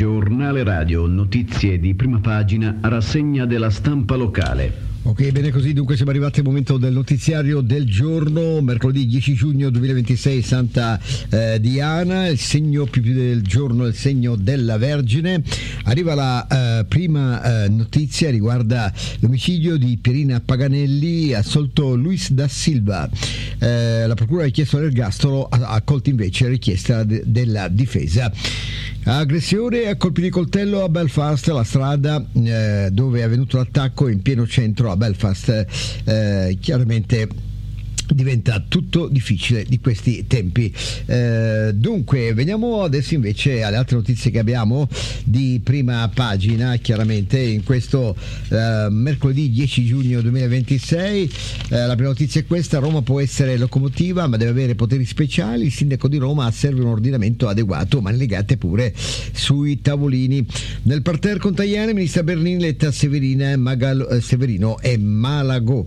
Giornale radio, notizie di prima pagina, rassegna della stampa locale. Ok, bene così, dunque siamo arrivati al momento del notiziario del giorno, mercoledì 10 giugno 2026, Santa Diana, il segno più del giorno è il segno della Vergine. Arriva la prima notizia, riguarda l'omicidio di Pierina Paganelli, assolto Luis da Silva. La procura ha chiesto l'ergastolo, ha accolto invece la richiesta della difesa. Aggressione a colpi di coltello a Belfast, la strada dove è avvenuto l'attacco in pieno centro a Belfast, chiaramente diventa tutto difficile di questi tempi. Dunque veniamo adesso invece alle altre notizie che abbiamo di prima pagina. Chiaramente in questo mercoledì 10 giugno 2026 la prima notizia è questa: Roma può essere locomotiva ma deve avere poteri speciali, il sindaco di Roma serve un ordinamento adeguato, mani legate pure sui tavolini. Nel parterre con Tajani, ministra Bernini, Letta, Severino e Malagò.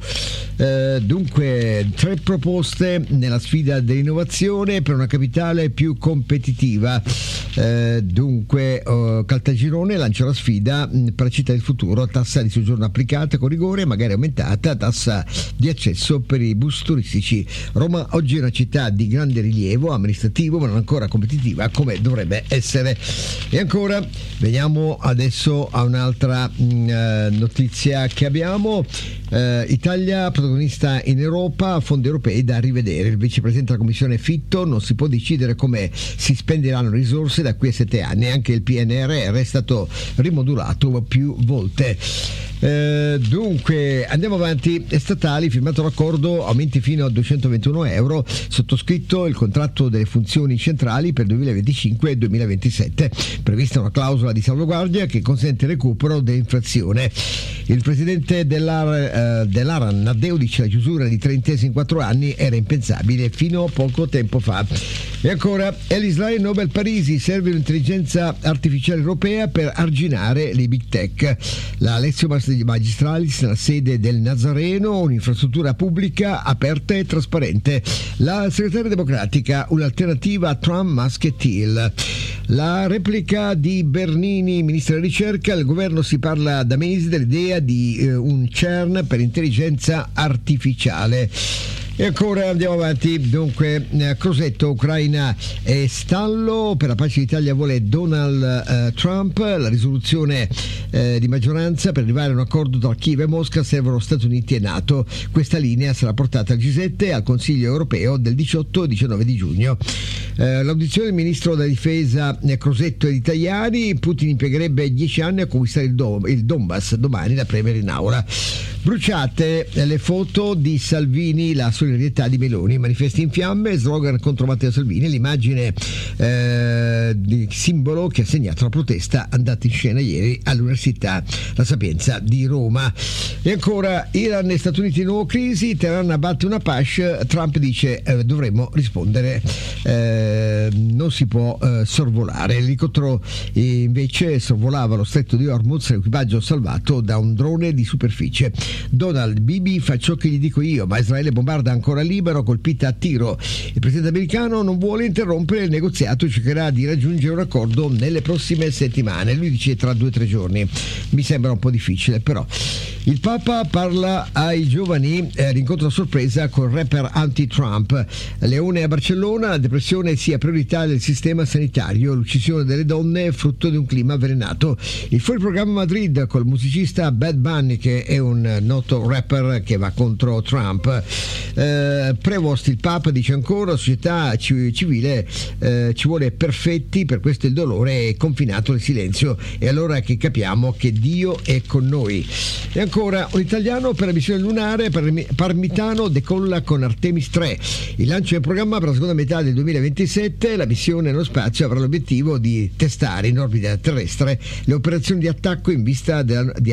Dunque tre proposte nella sfida dell'innovazione per una capitale più competitiva. Dunque Caltagirone lancia la sfida per la città del futuro: tassa di soggiorno applicata con rigore, magari aumentata, tassa di accesso per i bus turistici. Roma oggi è una città di grande rilievo amministrativo ma non ancora competitiva come dovrebbe essere. E ancora veniamo adesso a un'altra notizia che abbiamo. Italia protagonista in Europa, fondi europei da rivedere. Il vicepresidente della Commissione Fitto: non si può decidere come si spenderanno risorse da qui a 7 anni. Anche il PNRR è stato rimodulato più volte. Dunque andiamo avanti. Statali, firmato l'accordo, aumenti fino a 221 euro, sottoscritto il contratto delle funzioni centrali per 2025 e 2027, prevista una clausola di salvaguardia che consente il recupero dell'inflazione. Il presidente dell'ARAN Naddeo dice: la chiusura di 3 intese in 4 anni era impensabile fino a poco tempo fa. E ancora Israele Nobel Parisi, serve un'intelligenza artificiale europea per arginare le big tech. La lezione magistralis nella sede del Nazareno, un'infrastruttura pubblica aperta e trasparente. La segretaria democratica: un'alternativa a Trump, Musk e Thiel. La replica di Bernini, ministro della ricerca: il governo si parla da mesi dell'idea di un CERN per intelligenza artificiale. E ancora andiamo avanti. Dunque Crosetto, Ucraina e stallo, per la pace d'Italia vuole Donald Trump. La risoluzione di maggioranza per arrivare a un accordo tra Kiev e Mosca: servono Stati Uniti e NATO. Questa linea sarà portata al G7 e al Consiglio europeo del 18 e 19 di giugno. L'audizione del ministro della difesa Crosetto e di Tajani: Putin impiegherebbe 10 anni a conquistare il Donbass, domani la Premier in aula. Bruciate le foto di Salvini, la solidarietà di Meloni, manifesti in fiamme, slogan contro Matteo Salvini, l'immagine di simbolo che ha segnato la protesta andata in scena ieri all'Università La Sapienza di Roma. E ancora Iran e Stati Uniti in nuova crisi, Teheran abbatte una PASH, Trump dice dovremmo rispondere, non si può sorvolare. L'elicottero invece sorvolava lo stretto di Hormuz, l'equipaggio salvato da un drone di superficie. Donald: Bibi fa ciò che gli dico io, ma Israele bombarda ancora Libano, colpita a tiro. Il presidente americano non vuole interrompere il negoziato, cercherà di raggiungere un accordo nelle prossime settimane. Lui dice tra 2 o 3 giorni. Mi sembra un po' difficile, però. Il Papa parla ai giovani, rincontro a sorpresa con rapper anti-Trump. Leone a Barcellona: la depressione sia priorità del sistema sanitario, l'uccisione delle donne è frutto di un clima avvelenato. Il fuori programma a Madrid col musicista Bad Bunny, che è un noto rapper che va contro Trump. Prevost, il Papa dice ancora: la società civile ci vuole perfetti, per questo il dolore è confinato nel silenzio, e allora che capiamo che Dio è con noi. E ancora un italiano per la missione lunare, Parmitano decolla con Artemis 3. Il lancio è in programma per la seconda metà del 2027. La missione nello spazio avrà l'obiettivo di testare in orbita terrestre le operazioni di attracco in vista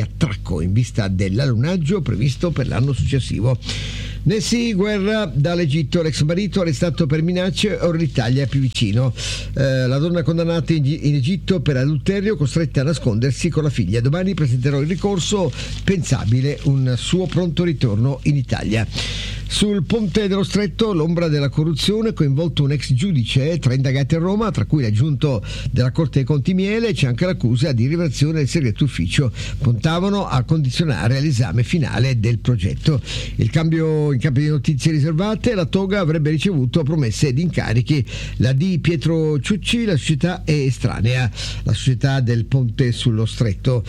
dell'allunaggio previsto per l'anno successivo. Nessi, guerra dall'Egitto, l'ex marito arrestato per minacce, ora l'Italia è più vicino. La donna condannata in Egitto per adulterio, costretta a nascondersi con la figlia. Domani presenterò il ricorso, pensabile un suo pronto ritorno in Italia. Sul ponte dello Stretto l'ombra della corruzione, coinvolto un ex giudice, 3 indagati a Roma, tra cui l'aggiunto della Corte dei Conti Miele. C'è anche l'accusa di rivelazione del segreto ufficio. Puntavano a condizionare l'esame finale del progetto. In cambio di notizie riservate, la Toga avrebbe ricevuto promesse di incarichi. La di Pietro Ciucci, la società è estranea, la società del ponte sullo Stretto.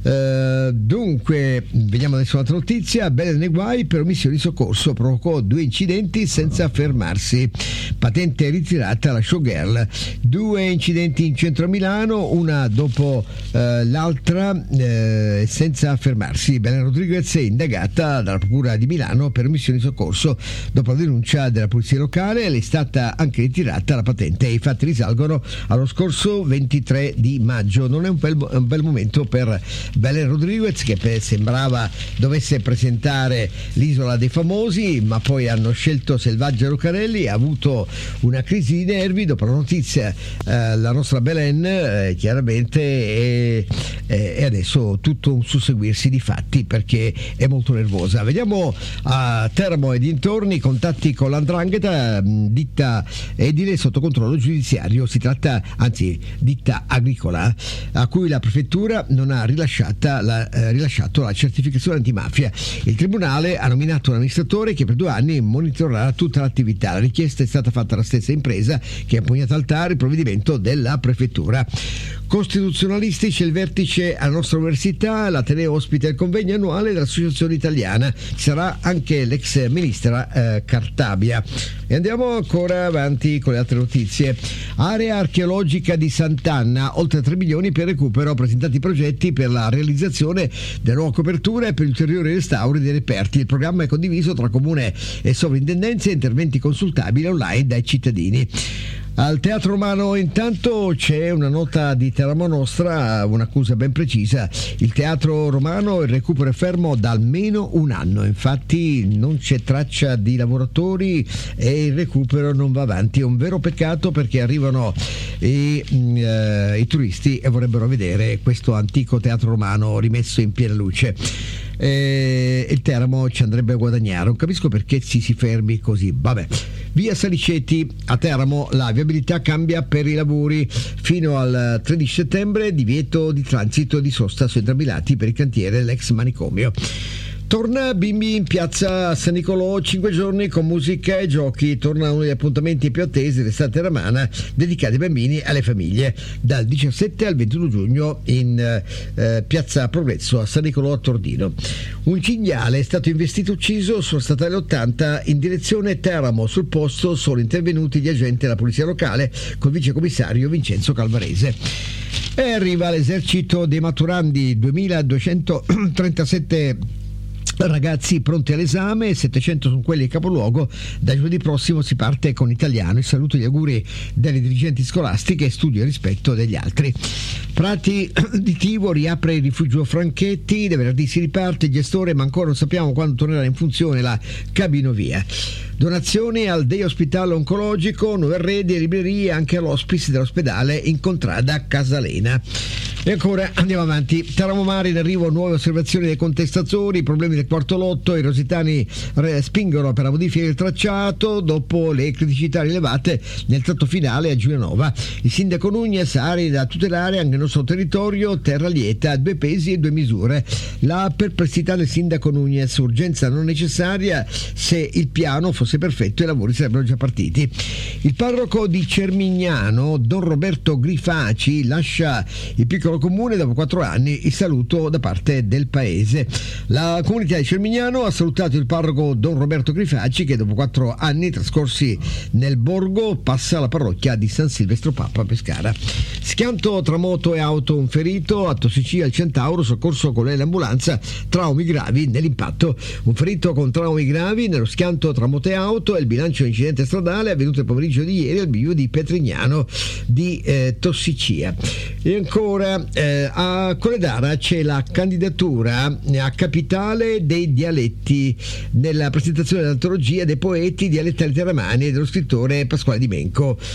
Dunque, veniamo adesso all'altra notizia. Belen nei guai per omissione di soccorso, provocò 2 incidenti senza fermarsi. Patente ritirata alla showgirl. 2 incidenti in centro a Milano, una dopo l'altra, senza fermarsi. Belen Rodriguez è indagata dalla Procura di Milano per omissione di soccorso dopo la denuncia della polizia locale. Le è stata anche ritirata la patente. I fatti risalgono allo scorso 23 di maggio. Non è un bel momento per Belen Rodriguez, che sembrava dovesse presentare l'Isola dei Famosi, ma poi hanno scelto Selvaggia Lucarelli. Ha avuto una crisi di nervi dopo la notizia. La nostra Belen chiaramente è adesso tutto un susseguirsi di fatti, perché è molto nervosa. Vediamo a Teramo e dintorni contatti con l'Andrangheta, ditta edile sotto controllo giudiziario. Si tratta, anzi, ditta agricola, a cui la prefettura non ha rilasciato la certificazione antimafia. Il tribunale ha nominato un amministratore che per 2 anni monitorerà tutta l'attività. La richiesta è stata fatta alla stessa impresa, che ha impugnato al TAR il provvedimento della prefettura. Costituzionalistici il vertice alla nostra università. L'Ateneo ospita il convegno annuale dell'Associazione Italiana. Ci sarà anche l'ex ministra Cartabia. E andiamo ancora avanti con le altre notizie. Area archeologica di Sant'Anna, oltre 3 milioni per recupero, presentati progetti per la realizzazione della nuova copertura e per ulteriori restauri dei reperti. Il programma è condiviso tra comune e sovrintendenze e interventi consultabili online dai cittadini. Al Teatro Romano intanto c'è una nota di Teramo Nostra, un'accusa ben precisa. Il Teatro Romano, il recupero è fermo da almeno 1 anno, infatti non c'è traccia di lavoratori e il recupero non va avanti. È un vero peccato, perché arrivano i turisti e vorrebbero vedere questo antico Teatro Romano rimesso in piena luce. Il Teramo ci andrebbe a guadagnare. Non capisco perché si fermi così. Vabbè. Via Saliceti a Teramo, la viabilità cambia per i lavori. Fino al 13 settembre divieto di transito e di sosta su entrambi i lati per il cantiere dell'ex manicomio. Torna Bimbi in piazza San Nicolò, 5 giorni con musica e giochi. Torna uno degli appuntamenti più attesi dell'estate romana, dedicati ai bambini e alle famiglie, dal 17 al 21 giugno in piazza Progresso a San Nicolò a Tordino. Un cinghiale è stato investito e ucciso sulla statale 80 in direzione Teramo. Sul posto sono intervenuti gli agenti della polizia locale col vicecommissario Vincenzo Calvarese. E arriva l'esercito dei maturandi, 2237 ragazzi pronti all'esame, 700 sono quelli del capoluogo. Da giovedì prossimo si parte con italiano. Il saluto e gli auguri delle dirigenti scolastiche, studio e rispetto degli altri. Prati di Tivo riapre il rifugio Franchetti, da venerdì si riparte il gestore, ma ancora non sappiamo quando tornerà in funzione la cabinovia. Donazioni al Day Hospital Oncologico, nuovi arredi e librerie anche all'hospice dell'ospedale in contrada Casalena. E ancora andiamo avanti. Teramo Mare, in arrivo nuove osservazioni dei contestatori, problemi del quarto lotto. I rositani spingono per la modifica del tracciato dopo le criticità rilevate nel tratto finale a Giulianova. Il sindaco Nunez, aree da tutelare anche nel nostro territorio, terra lieta, 2 pesi e 2 misure. La perplessità del sindaco Nunez, urgenza non necessaria, se il piano fosse perfetto i lavori sarebbero già partiti. Il parroco di Cermignano, Don Roberto Grifaci, lascia il piccolo comune dopo 4 anni. Il saluto da parte del paese. La comunità di Cermignano ha salutato il parroco Don Roberto Grifaci, che dopo 4 anni trascorsi nel borgo passa alla parrocchia di San Silvestro Papa a Pescara. Schianto tra moto e auto, un ferito a Tossiccia al Centauro, soccorso con l'ambulanza, traumi gravi nell'impatto. Un ferito con traumi gravi nello schianto tra moto e auto è il bilancio incidente stradale avvenuto il pomeriggio di ieri al bivio di Petrignano di Tossiccia. E ancora a Colledara c'è la candidatura a capitale dei dialetti nella presentazione dell'antologia dei poeti dialettali teramani e dello scrittore Pasquale Di Menco.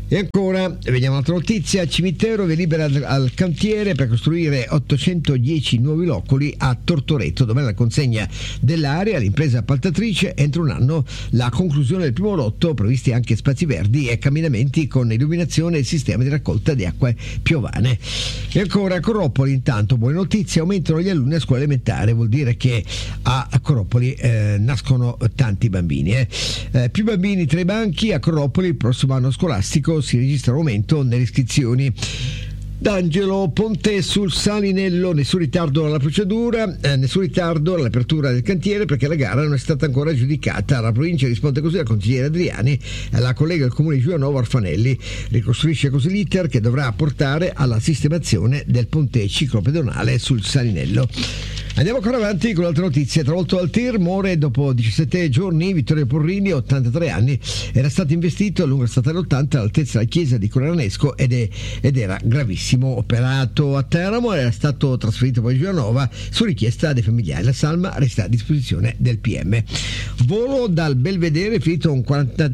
E ancora, vediamo un'altra notizia, cimitero vi libera al cantiere per costruire 810 nuovi loculi a Tortoreto, dove la consegna dell'area all'impresa appaltatrice entro un anno, la conclusione del primo lotto, previsti anche spazi verdi e camminamenti con illuminazione e sistema di raccolta di acque piovane. E ancora a Corropoli, intanto buone notizie, aumentano gli alunni a scuola elementare, vuol dire che a Corropoli nascono tanti bambini. Più bambini tra i banchi a Corropoli, il prossimo anno scolastico si registra un aumento nelle iscrizioni. D'Angelo, ponte sul Salinello, nessun ritardo alla procedura, nessun ritardo all'apertura del cantiere perché la gara non è stata ancora aggiudicata. La provincia risponde così al consigliere Adriani e la collega del comune di Giulianova Orfanelli. Ricostruisce così l'iter che dovrà portare alla sistemazione del ponte ciclopedonale sul Salinello. Andiamo ancora avanti con altre notizie. Travolto dal tir, muore dopo 17 giorni Vittorio Porrini, 83 anni, era stato investito a lungo statale 80 all'altezza della chiesa di Coranesco ed era gravissimo. Operato a Teramo, era stato trasferito poi a Giulianova su richiesta dei familiari. La salma resta a disposizione del PM. Volo dal Belvedere, finito un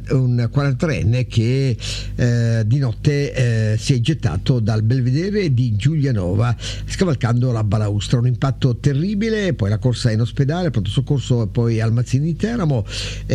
43enne che di notte si è gettato dal Belvedere di Giulianova scavalcando la balaustra. Un impatto terribile, poi la corsa in ospedale, pronto soccorso poi al Mazzini di Teramo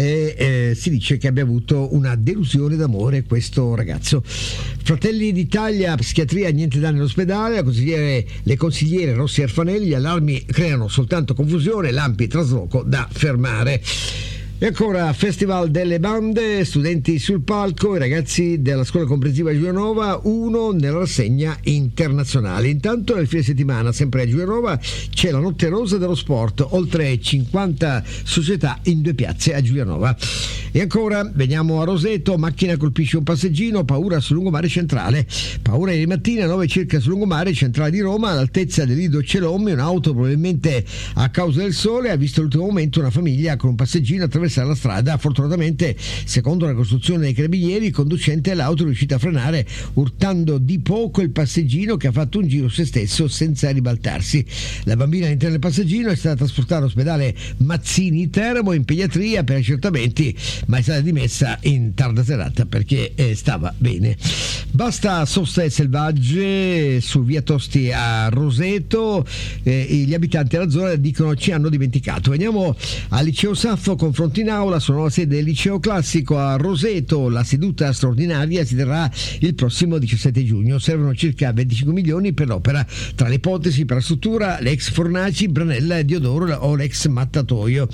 e si dice che abbia avuto una delusione d'amore questo ragazzo. Fratelli d'Italia, psichiatria, niente danni all'ospedale, le consigliere Rossi e Orfanelli, gli allarmi creano soltanto confusione, lampi trasloco da fermare. E ancora Festival delle bande, studenti sul palco, i ragazzi della scuola comprensiva di Giulianova, uno nella rassegna internazionale. Intanto nel fine settimana, sempre a Giulianova, c'è la Notte Rosa dello Sport, oltre 50 società in 2 piazze a Giulianova. E ancora veniamo a Roseto, macchina colpisce un passeggino, paura sul lungomare centrale. Paura ieri mattina, 9 circa sul lungomare centrale di Roma, all'altezza del Lido Celommi, un'auto probabilmente a causa del sole ha visto all'ultimo momento una famiglia con un passeggino attraversare la strada. Fortunatamente, secondo la costruzione dei carabinieri, il conducente dell'auto è riuscito a frenare urtando di poco il passeggino che ha fatto un giro se stesso senza ribaltarsi. La bambina all'interno del passeggino è stata trasportata all'ospedale Mazzini Teramo in pediatria per accertamenti, ma è stata dimessa in tarda serata perché stava bene. Basta soste selvagge su via Tosti a Roseto, gli abitanti della zona dicono ci hanno dimenticato. Veniamo al liceo Saffo, confronti in aula sulla nuova sede del liceo classico a Roseto. La seduta straordinaria si terrà il prossimo 17 giugno. Servono circa 25 milioni per l'opera, tra le ipotesi per la struttura, l'ex Fornaci, Branella e Diodoro o l'ex Mattatoio.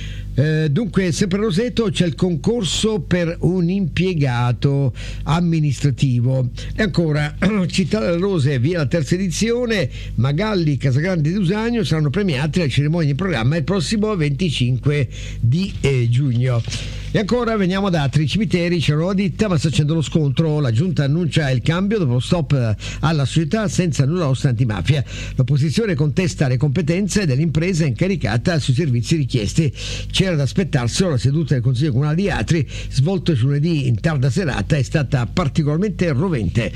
Dunque, sempre a Roseto c'è il concorso per un impiegato amministrativo. E ancora Città delle Rose, via la terza edizione, Magalli, Casagrande ed Usagno saranno premiati alla cerimonia in programma il prossimo 25 di giugno. E ancora veniamo ad altri cimiteri, c'è una nuova ditta ma sta facendo lo scontro, la giunta annuncia il cambio dopo lo stop alla società senza nulla osta antimafia. L'opposizione contesta le competenze dell'impresa incaricata sui servizi richiesti. C'era da aspettarselo, la seduta del Consiglio Comunale di Atri, svolto lunedì in tarda serata, è stata particolarmente rovente.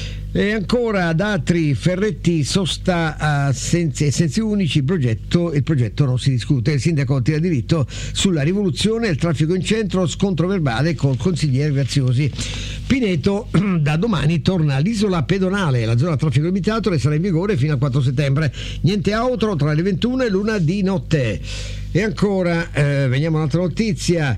E ancora ad Atri, Ferretti, sosta a sensi unici, il progetto non si discute. Il sindaco tira diritto sulla rivoluzione, il traffico in centro, scontro verbale col consigliere Graziosi. Pineto, da domani torna all'isola pedonale, la zona a traffico limitato resterà in vigore fino al 4 settembre. Niente auto tra le 21 e l'1 di notte. E ancora veniamo a un'altra notizia,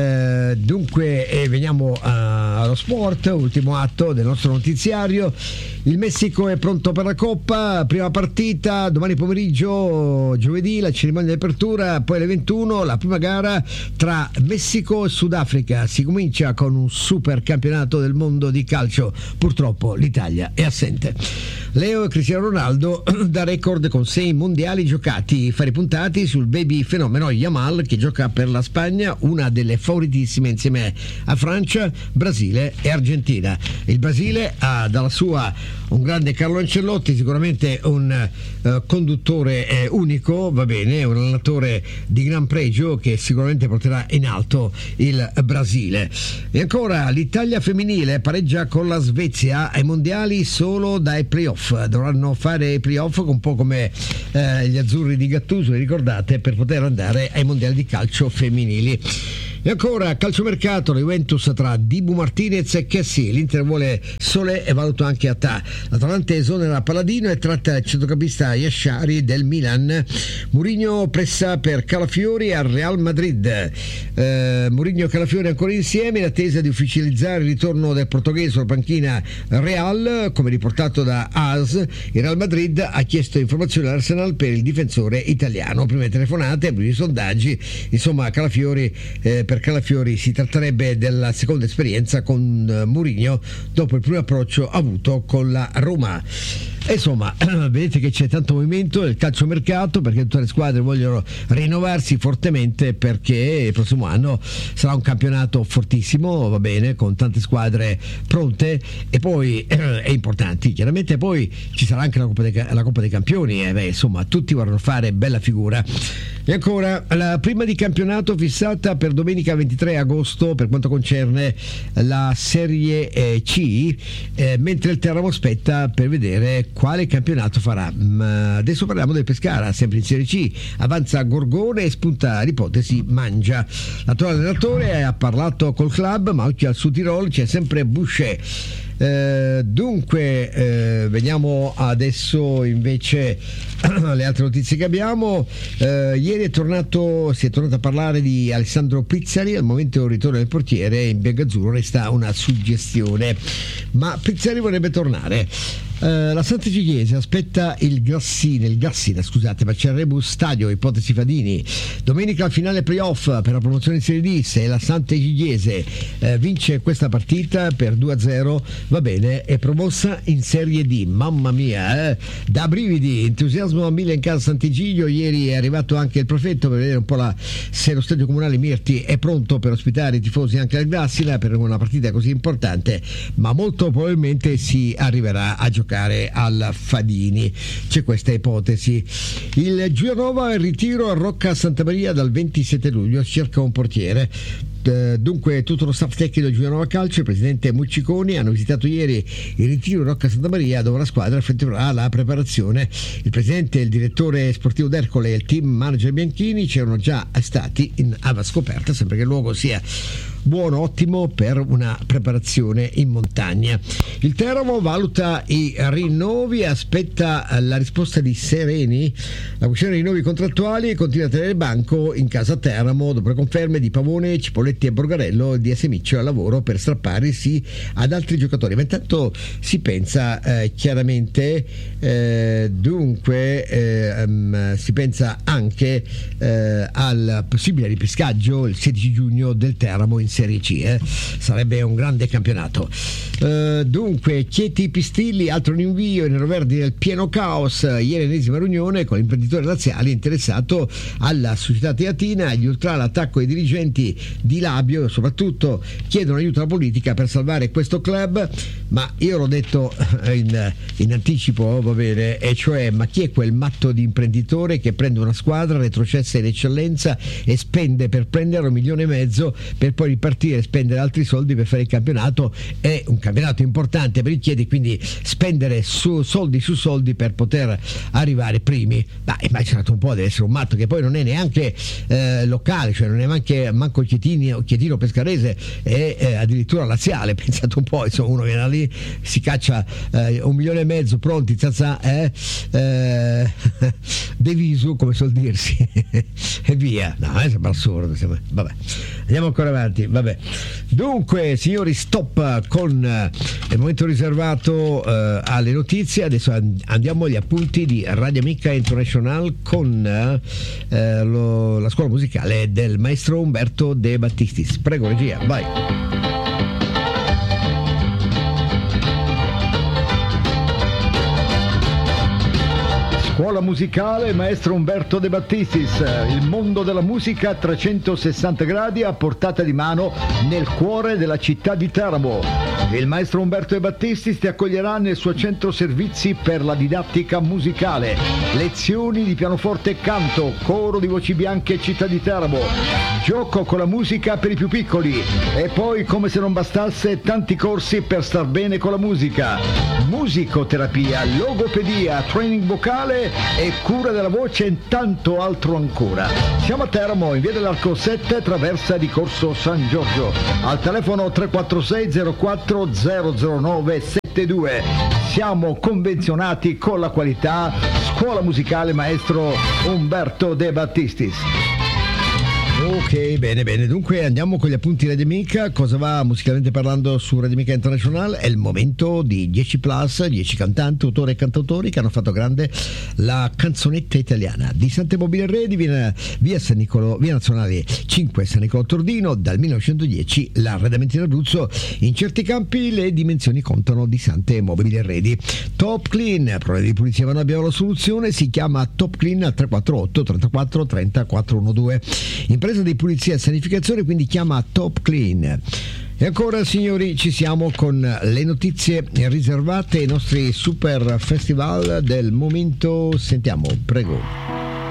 veniamo allo sport, ultimo atto del nostro notiziario. Il Messico è pronto per la Coppa, prima partita domani pomeriggio, giovedì la cerimonia di apertura, poi alle 21 la prima gara tra Messico e Sudafrica. Si comincia con un super campionato del mondo di calcio, purtroppo l'Italia è assente. Leo e Cristiano Ronaldo da record con 6 mondiali giocati, fare puntati sul baby fenomeno Yamal che gioca per la Spagna, una delle favoritissime insieme a Francia, Brasile e Argentina. Il Brasile ha dalla sua un grande Carlo Ancelotti, sicuramente un conduttore unico, va bene, un allenatore di gran pregio che sicuramente porterà in alto il Brasile. E ancora l'Italia femminile pareggia con la Svezia ai mondiali solo dai playoff. Dovranno fare i playoff un po' come gli azzurri di Gattuso, vi ricordate, per poter andare ai mondiali di calcio femminili. E ancora calciomercato, la Juventus tra Dibu Martinez e Kessie, l'Inter vuole Solé e valuta anche Attà. L'Atalanta esonera Paladino e tratta il centrocampista Yashari del Milan. Mourinho pressa per Calafiori al Real Madrid. Mourinho e Calafiori ancora insieme in attesa di ufficializzare il ritorno del portoghese sulla panchina Real. Come riportato da AS, il Real Madrid ha chiesto informazioni all'Arsenal per il difensore italiano. Prime telefonate, primi sondaggi, insomma per Calafiori si tratterebbe della seconda esperienza con Mourinho dopo il primo approccio avuto con la Roma. E insomma, vedete che c'è tanto movimento nel calciomercato, perché tutte le squadre vogliono rinnovarsi fortemente, perché il prossimo anno sarà un campionato fortissimo, va bene, con tante squadre pronte e poi è importanti, chiaramente poi ci sarà anche la Coppa dei Campioni, insomma tutti vorranno fare bella figura. E ancora la prima di campionato fissata per domenica 23 agosto per quanto concerne la Serie C, mentre il Teramo aspetta per vedere quale campionato farà. Adesso parliamo del Pescara, sempre in Serie C, avanza Gorgone e spunta l'ipotesi Mangia. L'attuale allenatore ha parlato col club, ma occhio al Sud Tirol, c'è sempre Boucher. Vediamo adesso invece le altre notizie che abbiamo. Ieri si è tornato a parlare di Alessandro Pizzari. Al momento del ritorno del portiere in biancazzurro resta una suggestione, ma Pizzari vorrebbe tornare. La Sant'Egidiese aspetta il Grassina, scusate, ma c'è il Rebus Stadio, ipotesi Fadini. Domenica al finale playoff per la promozione in Serie D, se la Sant'Egidiese vince questa partita per 2-0, va bene, è promossa in Serie D. Mamma mia, da brividi, entusiasmo a mille in casa Sant'Egidio. Ieri è arrivato anche il prefetto per vedere un po' se lo stadio comunale Mirti è pronto per ospitare i tifosi anche al Grassina per una partita così importante, ma molto probabilmente si arriverà a giocare al Fadini, c'è questa ipotesi. Il Giulianova in ritiro a Rocca Santa Maria dal 27 luglio, cerca un portiere. Dunque tutto lo staff tecnico del Giulianova Calcio, il presidente Mucciconi hanno visitato ieri il ritiro Rocca Santa Maria, dove la squadra effettuerà la preparazione. Il presidente, il direttore sportivo d'Ercole e il team manager Bianchini c'erano già stati in ava scoperta, sempre che il luogo sia buono, ottimo per una preparazione in montagna. Il Teramo valuta i rinnovi, aspetta la risposta di Sereni. La questione dei rinnovi contrattuali continua a tenere banco in casa Teramo dopo le conferme di Pavone, Cipolletti e Borgarello di Semiccio al lavoro per strapparsi ad altri giocatori. Ma intanto si pensa chiaramente si pensa anche al possibile ripescaggio il 16 giugno del Teramo in Serie C, sarebbe un grande campionato. Dunque Chieti Pistilli, altro rinvio in Verdi del pieno caos. Ieri ennesima riunione con l'imprenditore laziale interessato alla società teatina. Gli ultra l'attacco ai dirigenti di Labio, soprattutto chiedono aiuto alla politica per salvare questo club. Ma io l'ho detto in anticipo, va bene, e cioè, ma chi è quel matto di imprenditore che prende una squadra retrocessa in eccellenza e spende per prendere 1,5 milioni per poi ripartire e spendere altri soldi per fare il campionato? È un campionato importante per il Chieti, quindi spendere soldi su soldi per poter arrivare primi. Ma immaginate un po', deve essere un matto che poi non è neanche locale, cioè non è manco Chietino Pescarese, è addirittura laziale. Pensate un po', insomma, uno viene lì, si caccia 1,5 milioni pronti, deviso, come suol dirsi, e via. No, sembra assurdo, vabbè, andiamo ancora avanti. Vabbè, dunque signori, stop con il momento riservato alle notizie. Adesso andiamo agli appunti di Radio Amica International con la scuola musicale del maestro Umberto De Battistis. Prego regia, vai. Scuola musicale maestro Umberto De Battistis, il mondo della musica a 360 gradi a portata di mano nel cuore della città di Teramo. Il maestro Umberto De Battistis ti accoglierà nel suo centro servizi per la didattica musicale, lezioni di pianoforte e canto, coro di voci bianche città di Teramo, gioco con la musica per i più piccoli e poi, come se non bastasse, tanti corsi per star bene con la musica, musicoterapia, logopedia, training vocale salute e cura della voce e tanto altro ancora. Siamo a Teramo, in via dell'Arco 7, traversa di Corso San Giorgio, al telefono 346 04 009 72. Siamo convenzionati con la qualità. Scuola musicale maestro Umberto De Battistis. Ok, bene, dunque andiamo con gli appunti Radio Amica. Cosa va musicalmente parlando su Radio Amica International? È il momento di 10 plus, 10 cantanti, autori e cantautori che hanno fatto grande la canzonetta italiana. Di Sante Mobile Re di via Nazionale 5 San Nicolò Tordino, dal 1910 l'arredamento in Abruzzo. In certi campi le dimensioni contano di Sante Mobili Arredi. Top Clean, problemi di pulizia ma non abbiamo la soluzione, si chiama Top Clean al 348 34 30 412. Impresa di pulizia e sanificazione, quindi chiama Top Clean. E ancora, signori, ci siamo con le notizie riservate ai nostri super festival del momento. Sentiamo, prego.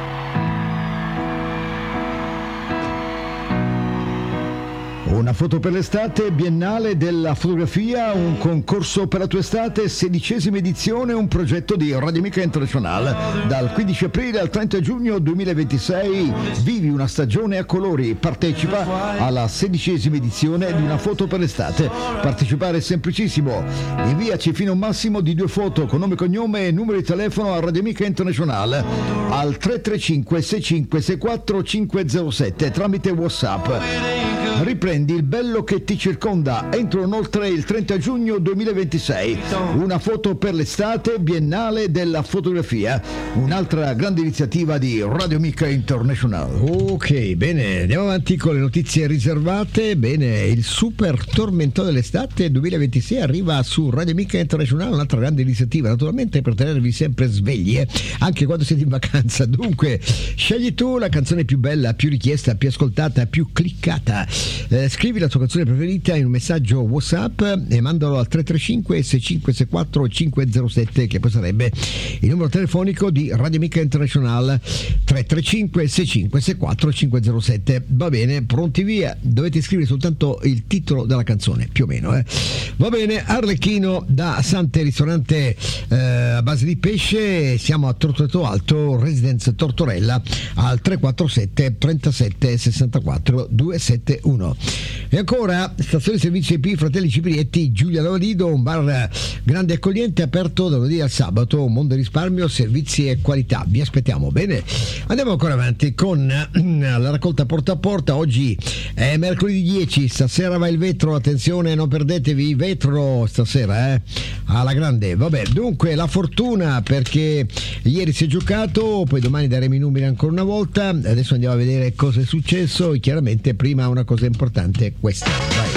Una foto per l'estate, Biennale della fotografia, un concorso per la tua estate, 16ª edizione, un progetto di Radio Amica International. Dal 15 aprile al 30 giugno 2026 vivi una stagione a colori. Partecipa alla 16ª edizione di Una foto per l'estate. Partecipare è semplicissimo. Inviaci fino a un massimo di 2 foto con nome, cognome e numero di telefono a Radio Amica International al 335 65 64 507 tramite WhatsApp. Riprendi il bello che ti circonda entro inoltre il 30 giugno 2026. Una foto per l'estate, Biennale della fotografia, un'altra grande iniziativa di Radio Amica International. Ok, bene, andiamo avanti con le notizie riservate. Bene, il super tormentone dell'estate 2026 arriva su Radio Amica International, un'altra grande iniziativa naturalmente per tenervi sempre svegli anche quando siete in vacanza. Dunque scegli tu la canzone più bella, più richiesta, più ascoltata, più cliccata. Scrivi la tua canzone preferita in un messaggio WhatsApp e mandalo al 335 6564 507, che poi sarebbe il numero telefonico di Radio Amica International. 335 6564 507. Va bene, pronti via. Dovete scrivere soltanto il titolo della canzone, più o meno. Va bene, Arlecchino da Sante, ristorante a base di pesce. Siamo a Tortoreto Alto, Residence Tortorella, al 347 37 64 271. E ancora, stazione servizio IP Fratelli Ciprietti, Giulia Lavalido, un bar grande e accogliente aperto da lunedì al sabato, mondo risparmio, servizi e qualità. Vi aspettiamo. Bene, andiamo ancora avanti con la raccolta porta a porta. Oggi è mercoledì 10, stasera va il vetro, attenzione, non perdetevi il vetro stasera, alla grande. Vabbè, dunque la fortuna, perché ieri si è giocato, poi domani daremo i numeri ancora una volta. Adesso andiamo a vedere cosa è successo. Chiaramente prima una cosa importante, questa. Vai.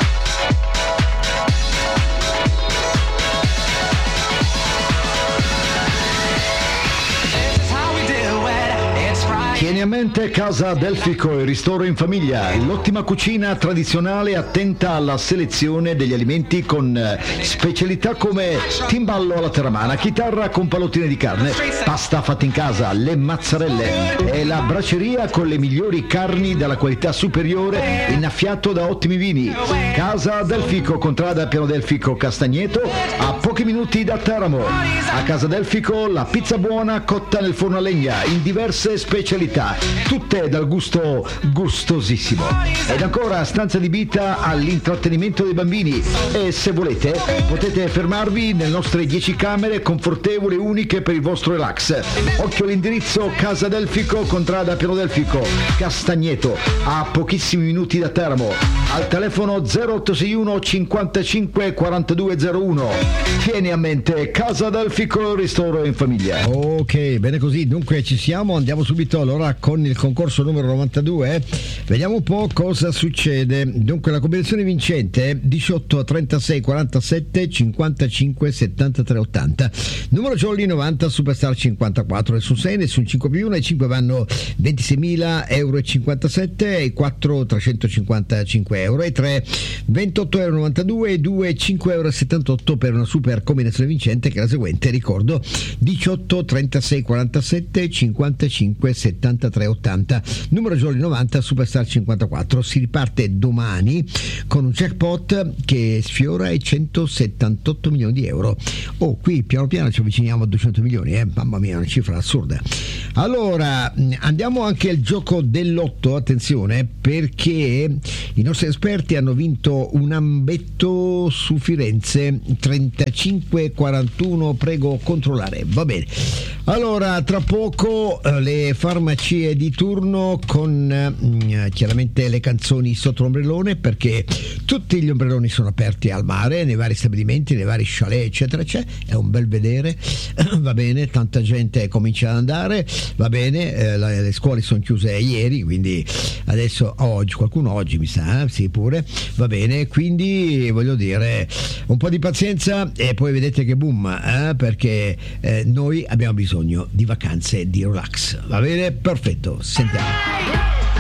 Tieni a mente Casa Delfico, il ristoro in famiglia, l'ottima cucina tradizionale attenta alla selezione degli alimenti con specialità come timballo alla terramana, chitarra con pallottine di carne, pasta fatta in casa, le mazzarelle e la braceria con le migliori carni della qualità superiore, innaffiato da ottimi vini. Casa Delfico, contrada Piano Delfico Castagneto, a pochi minuti da Teramo. A Casa Delfico la pizza buona cotta nel forno a legna in diverse specialità, tutte dal gusto gustosissimo. Ed ancora stanza adibita all'intrattenimento dei bambini, e se volete potete fermarvi nelle nostre 10 camere confortevoli e uniche per il vostro relax. Occhio all'indirizzo: Casa Delfico, contrada Piano Delfico Castagneto, a pochissimi minuti da Teramo, al telefono 0861 55 4201. Tieni a mente Casa Delfico, ristoro in famiglia. Ok, bene così. Dunque ci siamo, andiamo subito allora con il concorso numero 92. Vediamo un po' cosa succede. Dunque la combinazione vincente è 18 36 47 55 73 80, numero jolly 90, superstar 54. Nessun 6, nessun 5 più 1, e 5 vanno 26.000 euro e 57, e 4 355 euro, e 3 28 euro 92, e 2 5 euro e 78 per una super combinazione vincente, che è la seguente, ricordo: 18 36 47 55 73 8380, numero Jolly 90 Superstar 54. Si riparte domani con un jackpot che sfiora i 178 milioni di euro. Qui piano piano ci avviciniamo a 200 milioni, mamma mia, una cifra assurda. Allora andiamo anche al gioco del lotto, attenzione, perché i nostri esperti hanno vinto un ambetto su Firenze 35-41, prego controllare. Va bene, allora tra poco le farmacie di turno con chiaramente le canzoni sotto l'ombrellone, perché tutti gli ombrelloni sono aperti al mare, nei vari stabilimenti, nei vari chalet eccetera, è un bel vedere. Va bene, tanta gente comincia ad andare, va bene, le scuole sono chiuse ieri, quindi adesso qualcuno oggi mi sa, sì pure, va bene, quindi voglio dire un po' di pazienza e poi vedete che boom, perché noi abbiamo bisogno di vacanze di relax, va bene, perfetto, sentiamo.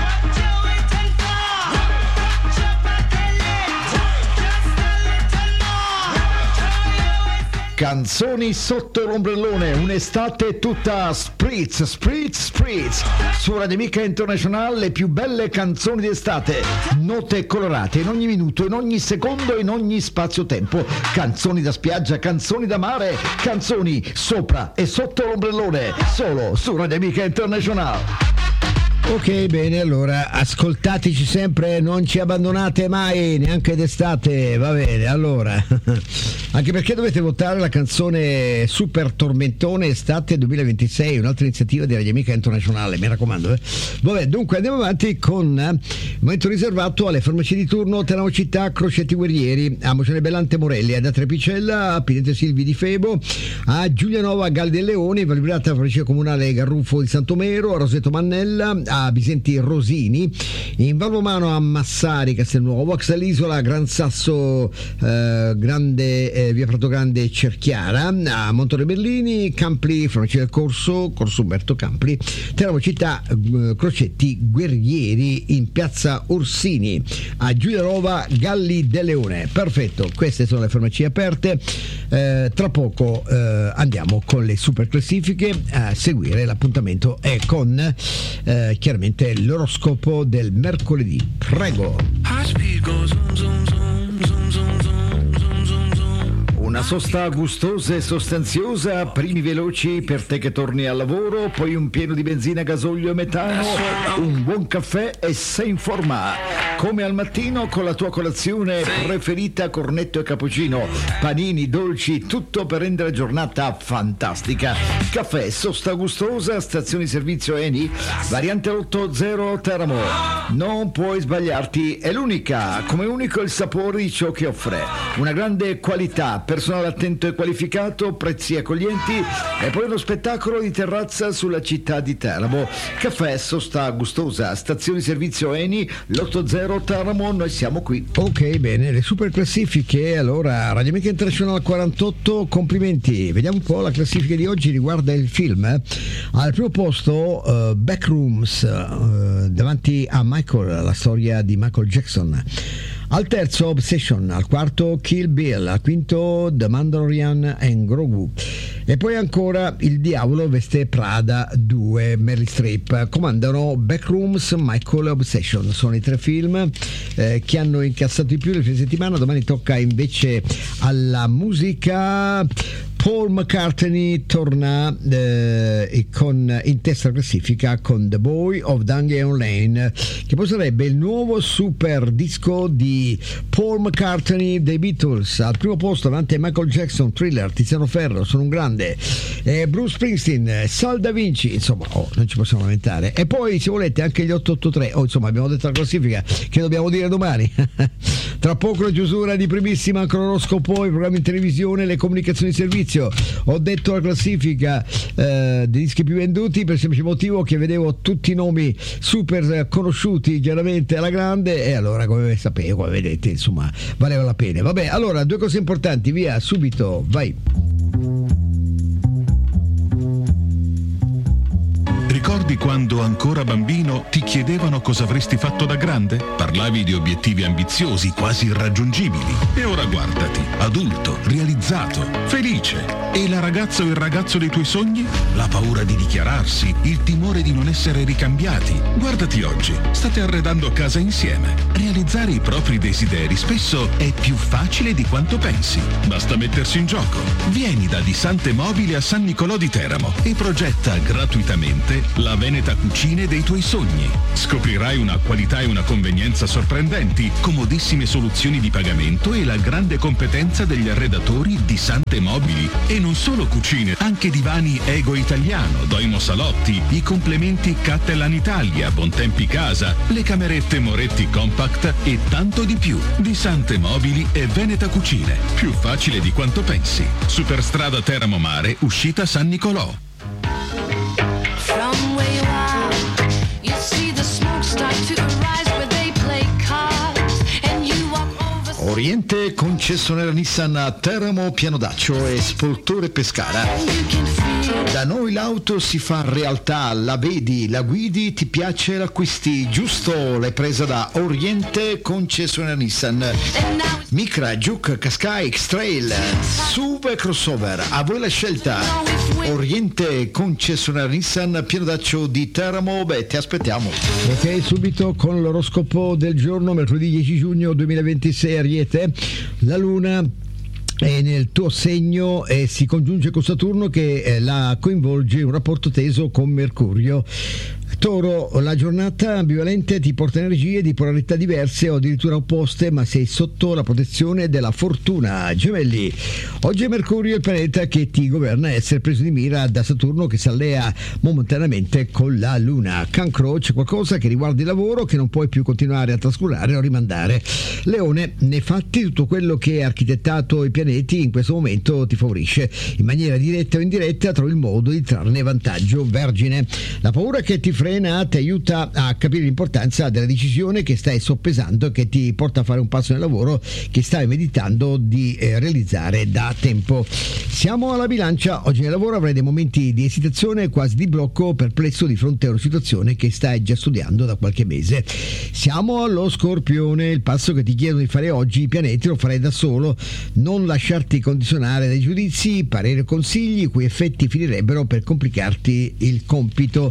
Canzoni sotto l'ombrellone, un'estate tutta spritz, spritz, spritz. Su Radio Amica International le più belle canzoni d'estate, note colorate in ogni minuto, in ogni secondo, in ogni spazio-tempo. Canzoni da spiaggia, canzoni da mare, canzoni sopra e sotto l'ombrellone, solo su Radio Amica International. Ok, bene, allora ascoltateci sempre, non ci abbandonate mai, neanche d'estate, va bene, allora anche perché dovete votare la canzone Super Tormentone Estate 2026, un'altra iniziativa di Radio Amica Internazionale, mi raccomando. Vabbè, dunque andiamo avanti con il momento riservato alle farmacie di turno: Teramo Città, Crocetti Guerrieri, a Mogione Bellante Morelli, ad Trepicella, a Pinete Silvi di Febo, a Giulianova Galli del Leoni, Valbrata Farmacia Comunale Garruffo di Santomero, a Roseto Mannella, a Bisenti Rosini, in Valvomano a Massari Castelnuovo, a Xalisola Gran Sasso via Prato Grande Cerchiara, a Montore Berlini, Campli Farmacia del Corso Umberto Campli, Teramo Città, Crocetti Guerrieri in piazza Orsini, a Giulianova Galli del Leone. Perfetto, queste sono le farmacie aperte. Tra poco andiamo con le super classifiche, a seguire l'appuntamento è con chiaramente l'oroscopo del mercoledì. Prego. Una sosta gustosa e sostanziosa, primi veloci per te che torni al lavoro, poi un pieno di benzina, gasolio e metano, un buon caffè e sei in forma. Come al mattino con la tua colazione preferita, cornetto e cappuccino, panini, dolci, tutto per rendere la giornata fantastica. Caffè, sosta gustosa, stazione di servizio Eni, variante 80 Teramo. Non puoi sbagliarti, è l'unica, come unico il sapore di ciò che offre. Una grande qualità, personale attento e qualificato, prezzi accoglienti e poi uno spettacolo di terrazza sulla città di Teramo. Caffè, sosta gustosa, stazione di servizio Eni, l'80 Teramo, noi siamo qui. Ok, bene, le super classifiche. Allora, Radio Amica International 48, complimenti. Vediamo un po', la classifica di oggi riguarda il film. Al primo posto Backrooms, davanti a Michael, la storia di Michael Jackson. Al terzo Obsession, al quarto Kill Bill, al quinto The Mandalorian and Grogu. E poi ancora Il Diavolo veste Prada 2, Meryl Streep. Comandano Backrooms, Michael e Obsession. Sono i tre film che hanno incassato di più nel fine settimana. Domani tocca invece alla musica. Paul McCartney torna in testa classifica con The Boy of Dungeon Lane, che poi sarebbe il nuovo super disco di Paul McCartney dei Beatles. Al primo posto davanti a Michael Jackson, Thriller, Tiziano Ferro, Sono un grande, Bruce Springsteen, Sal Da Vinci, insomma non ci possiamo lamentare. E poi se volete anche gli 883, insomma abbiamo detto la classifica che dobbiamo dire domani. Tra poco la chiusura di primissima, ancora l'oroscopo, i programmi in televisione, le comunicazioni di servizio. Ho detto la classifica dei dischi più venduti per il semplice motivo che vedevo tutti i nomi super conosciuti chiaramente alla grande, e allora come sapevo, come vedete, insomma valeva la pena. Vabbè, allora due cose importanti, via subito, vai. Ricordi ricordi quando ancora bambino ti chiedevano cosa avresti fatto da grande? Parlavi di obiettivi ambiziosi, quasi irraggiungibili. E ora guardati, adulto, realizzato, felice. E la ragazza o il ragazzo dei tuoi sogni? La paura di dichiararsi, il timore di non essere ricambiati. Guardati oggi, state arredando casa insieme. Realizzare i propri desideri spesso è più facile di quanto pensi. Basta mettersi in gioco. Vieni da Disante Mobili a San Nicolò di Teramo e progetta gratuitamente la Veneta Cucine dei tuoi sogni. Scoprirai una qualità e una convenienza sorprendenti, comodissime soluzioni di pagamento e la grande competenza degli arredatori Disante Mobili. E non solo cucine, anche divani Ego Italiano, Doimo Salotti, i complementi Cattelan Italia, Bontempi Casa, le camerette Moretti Compact e tanto di più. Disante Mobili e Veneta Cucine. Più facile di quanto pensi. Superstrada Teramo Mare, uscita San Nicolò. Oriente, concessionaria Nissan a Teramo, Pianodaccio e Spoltore Pescara. Da noi l'auto si fa realtà, la vedi, la guidi, ti piace, l'acquisti, giusto? L'hai presa da Oriente, concessionaria Nissan. Micra, Juke, Qashqai, X-Trail, SUV e crossover, a voi la scelta. Oriente, concessionaria Nissan, Pianodaccio di Teramo, ti aspettiamo. Ok, subito con l'oroscopo del giorno, mercoledì 10 giugno 2026, Ariete. La Luna è nel tuo segno e si congiunge con Saturno che la coinvolge in un rapporto teso con Mercurio. Toro, la giornata ambivalente ti porta energie di polarità diverse o addirittura opposte, ma sei sotto la protezione della fortuna. Gemelli, oggi è Mercurio il pianeta che ti governa a essere preso di mira da Saturno che si allea momentaneamente con la Luna. Cancro, c'è qualcosa che riguarda il lavoro che non puoi più continuare a trascurare o rimandare. Leone, nei fatti tutto quello che ha architettato i pianeti in questo momento ti favorisce. In maniera diretta o indiretta trovi il modo di trarne vantaggio. Vergine, la paura che ti frena ti aiuta a capire l'importanza della decisione che stai soppesando e che ti porta a fare un passo nel lavoro che stai meditando di realizzare da tempo. Siamo alla Bilancia, oggi nel lavoro avrai dei momenti di esitazione, quasi di blocco, perplesso di fronte a una situazione che stai già studiando da qualche mese. Siamo allo Scorpione, il passo che ti chiedono di fare oggi i pianeti lo farai da solo, non lasciarti condizionare dai giudizi, pareri o consigli, i cui effetti finirebbero per complicarti il compito.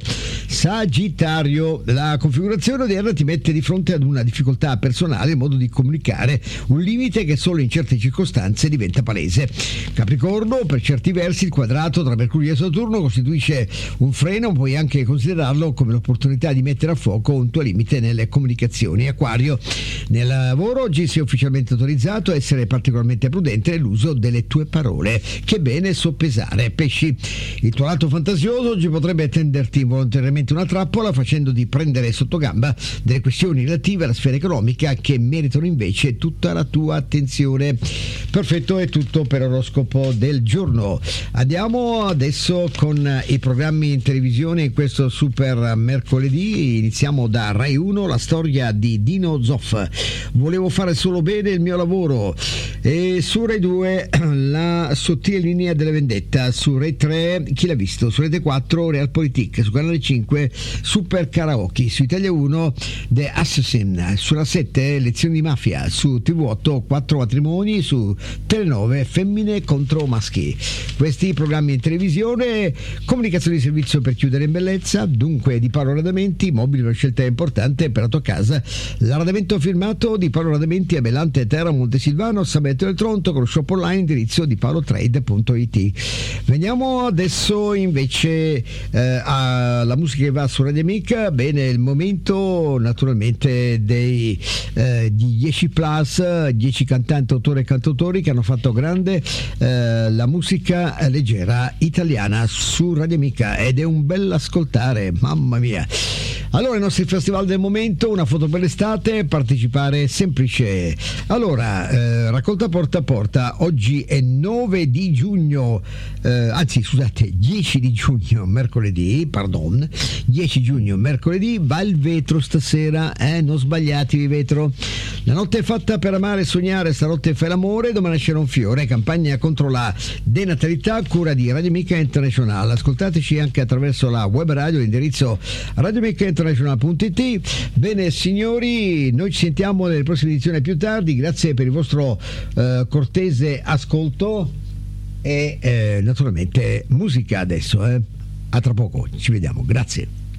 Sagittario, la configurazione odierna ti mette di fronte ad una difficoltà personale in modo di comunicare, un limite che solo in certe circostanze diventa palese. Capricorno, per certi versi il quadrato tra Mercurio e Saturno costituisce un freno, puoi anche considerarlo come l'opportunità di mettere a fuoco un tuo limite nelle comunicazioni. Acquario, nel lavoro oggi sei ufficialmente autorizzato a essere particolarmente prudente nell'uso delle tue parole, che bene soppesare. Pesci, il tuo lato fantasioso oggi potrebbe tenderti involontariamente una trappola facendoti prendere sotto gamba delle questioni relative alla sfera economica che meritano invece tutta la tua attenzione. Perfetto, è tutto per l'oroscopo del giorno. Andiamo adesso con i programmi in televisione in questo super mercoledì. Iniziamo da Rai 1, la storia di Dino Zoff. Volevo fare solo bene il mio lavoro. E su Rai 2 la sottile linea della vendetta, su Rai 3 Chi l'ha visto, su Rete 4 Realpolitik, su Canale 5 Super Karaoke, su Italia 1 The Assassin, sulla 7 Lezioni di mafia, su TV8 4 matrimoni, su Telenove Femmine contro maschi. Questi programmi in televisione, comunicazione di servizio per chiudere in bellezza, dunque di Paolo Radamenti, mobili una scelta importante per la tua casa. L'arredamento firmato di Paolo Radamenti a Belante, Teramo, Montesilvano, Sametto del Tronto, con lo shop online indirizzo di paolotrade.it. Veniamo adesso invece alla musica che va su Radio Amica. Bene, il momento naturalmente di 10 plus, 10 cantanti, autori e cantautori che hanno fatto grande la musica leggera italiana su Radio Amica, ed è un bel ascoltare, mamma mia. Allora, i nostri festival del momento, una foto per l'estate, partecipare semplice. Allora, raccolta porta a porta, oggi è 9 di giugno, 10 di giugno, mercoledì, 10 giugno, mercoledì, va il vetro stasera, non sbagliatevi vetro. La notte è fatta per amare e sognare, stanotte fai l'amore, domani nascerà un fiore, campagna contro la denatalità, cura di Radio Amica International. Ascoltateci anche attraverso la web radio, l'indirizzo radioamicainternational.it. Bene signori, noi ci sentiamo nelle prossime edizioni più tardi, grazie per il vostro cortese ascolto e naturalmente musica adesso, a tra poco ci vediamo, grazie.